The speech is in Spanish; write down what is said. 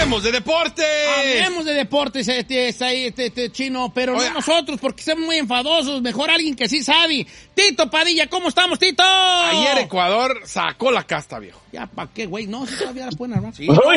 Hablemos de deportes. Hablemos de deportes, Chino, pero no nosotros, porque somos muy enfadosos. Mejor alguien que sí sabe. Tito Padilla, ¿cómo estamos, Tito? Ayer Ecuador sacó la casta, viejo. Ya, ¿para qué, güey? No, si todavía la pueden armar. Sí,